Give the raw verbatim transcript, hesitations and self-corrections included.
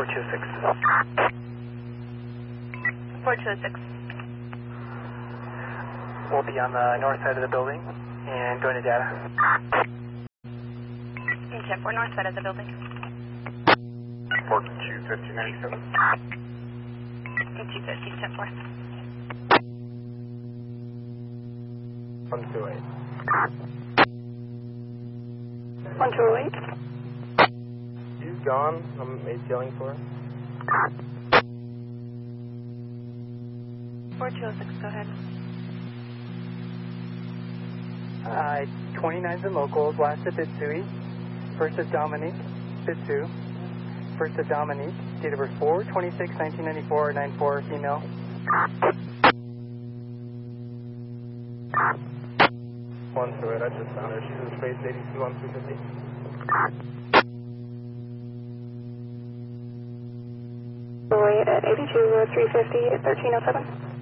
four two six. four two six. We'll be on the north side of the building and going to data. ten four, north side of the building. four two fifty ninety-seven. two fifty, ten four. one two eight. one two eight. He's gone. I'm ATLing for him. four two six, go ahead. Uh, twenty-nines and locals, last at Bitsui. First at Dominique, Bitsu. First at Dominique, date of birth four twenty-six nineteen ninety-four, nine four, female. one two eight, I just found her. She's in space eighty-two one two fifty. Wait at eighty-two three fifty, thirteen oh seven.